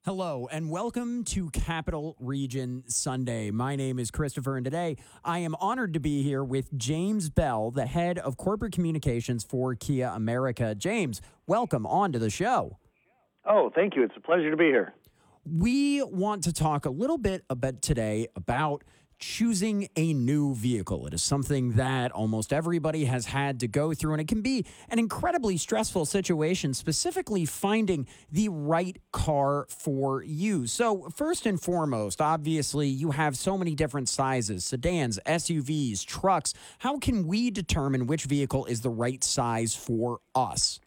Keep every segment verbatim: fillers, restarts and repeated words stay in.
Hello, and welcome to Capital Region Sunday. My name is Christopher, and today I am honored to be here with James Bell, the head of corporate communications for Kia America. James, welcome on to the show. Oh, thank you. It's a pleasure to be here. We want to talk a little bit about today about choosing a new vehicle. It is something that almost everybody has had to go through, and it can be an incredibly stressful situation, specifically finding the right car for you. So first and foremost, obviously, you have so many different sizes, sedans, S U Vs, trucks. How can we determine which vehicle is the right size for us?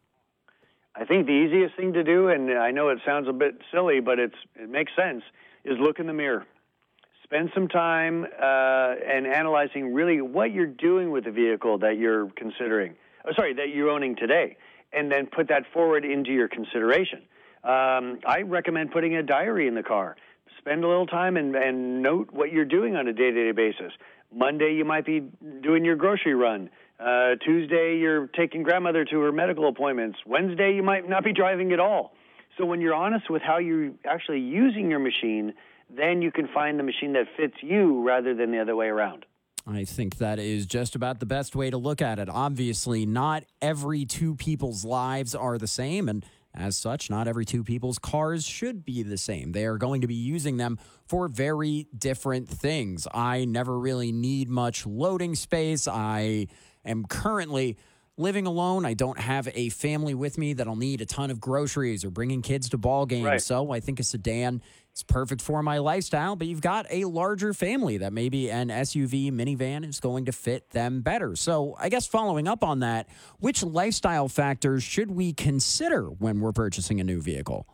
I think the easiest thing to do, and I know it sounds a bit silly, but it's it makes sense, is look in the mirror. Spend some time uh, and analyzing really what you're doing with the vehicle that you're considering, oh, sorry, that you're owning today, and then put that forward into your consideration. Um, I recommend putting a diary in the car. Spend a little time and, and note what you're doing on a day-to-day basis. Monday, you might be doing your grocery run. Uh, Tuesday, you're taking grandmother to her medical appointments. Wednesday, you might not be driving at all. So when you're honest with how you're actually using your machine, then you can find the machine that fits you rather than the other way around. I think that is just about the best way to look at it. Obviously, not every two people's lives are the same, and as such, not every two people's cars should be the same. They are going to be using them for very different things. I never really need much loading space. I am currently living alone. I don't have a family with me that'll need a ton of groceries or bringing kids to ball games. Right. So I think a sedan is perfect for my lifestyle, but you've got a larger family that maybe an S U V minivan is going to fit them better. So I guess following up on that, which lifestyle factors should we consider when we're purchasing a new vehicle?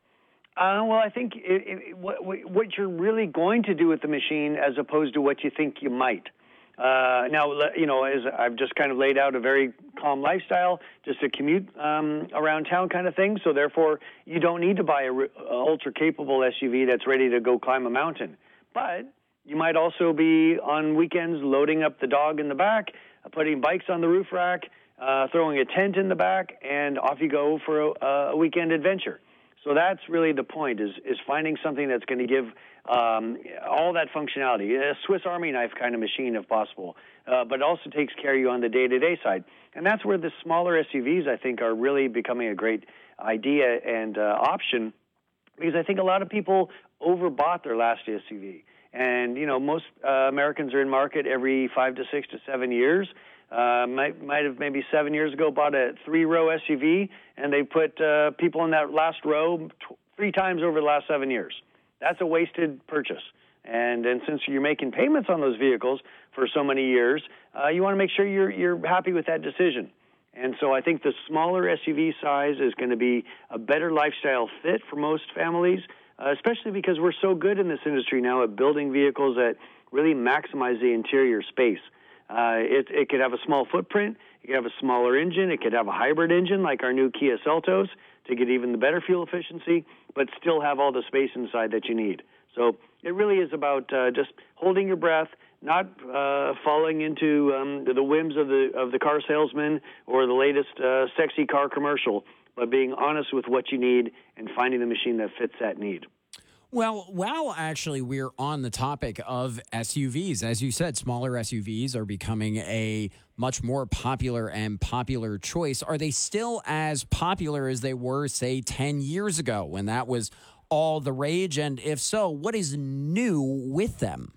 Uh, well, I think it, it, what, what you're really going to do with the machine as opposed to what you think you might. Uh, now, you know, as I've just kind of laid out a very calm lifestyle, just a commute um, around town kind of thing. So therefore, you don't need to buy a, a ultra-capable S U V that's ready to go climb a mountain. But you might also be on weekends loading up the dog in the back, uh, putting bikes on the roof rack, uh, throwing a tent in the back, and off you go for a, a weekend adventure. So that's really the point, is is finding something that's going to give um, all that functionality, a Swiss Army knife kind of machine if possible, uh, but it also takes care of you on the day-to-day side. And that's where the smaller S U Vs, I think, are really becoming a great idea and uh, option, because I think a lot of people overbought their last S U V. And, you know, most uh, Americans are in market every five to six to seven years. Uh, might might have maybe seven years ago bought a three-row S U V, and they put uh, people in that last row t- three times over the last seven years. That's a wasted purchase. And and since you're making payments on those vehicles for so many years, uh, you want to make sure you're you're happy with that decision. And so I think the smaller S U V size is going to be a better lifestyle fit for most families, uh, especially because we're so good in this industry now at building vehicles that really maximize the interior space. Uh, it, it could have a small footprint, it could have a smaller engine, it could have a hybrid engine like our new Kia Seltos to get even the better fuel efficiency, but still have all the space inside that you need. So it really is about uh, just holding your breath, not uh, falling into um, the whims of the of the car salesman or the latest uh, sexy car commercial, but being honest with what you need and finding the machine that fits that need. Well, while actually we're on the topic of S U Vs, as you said, smaller S U Vs are becoming a much more popular and popular choice. Are they still as popular as they were, say, ten years ago when that was all the rage? And if so, what is new with them?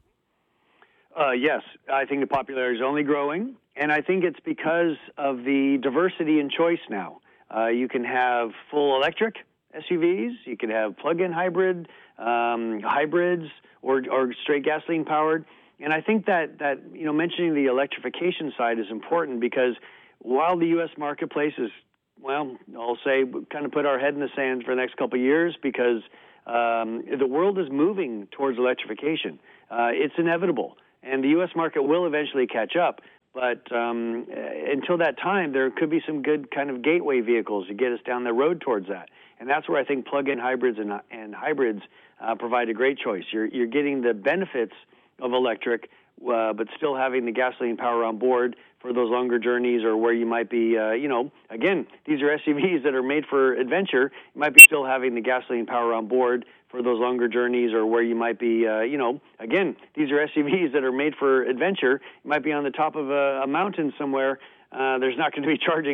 Uh, yes, I think the popularity is only growing, and I think it's because of the diversity in choice now. Uh, you can have full electric S U Vs, you can have plug-in hybrid, um, hybrids, or, or straight gasoline powered. And I think that, that, you know, mentioning the electrification side is important because while the U S marketplace is, well, I'll say, kind of put our head in the sand for the next couple of years because um, the world is moving towards electrification. Uh, it's inevitable, and the U S market will eventually catch up. But um, until that time, there could be some good kind of gateway vehicles to get us down the road towards that. And that's where I think plug-in hybrids and, and hybrids uh, provide a great choice. You're, you're getting the benefits of electric uh, but still having the gasoline power on board for those longer journeys, or where you might be, uh, you know, again, these are S U Vs that are made for adventure. You might be still having the gasoline power on board for those longer journeys, or where you might be, uh, you know, again, these are S U Vs that are made for adventure. You might be on the top of a, a mountain somewhere. Uh, there's not going to be charging